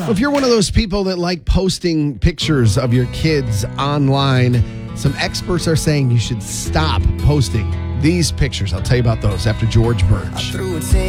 If you're one of those people that like posting pictures of your kids online, some experts are saying you should stop posting these pictures. I'll tell you about those after George Birch.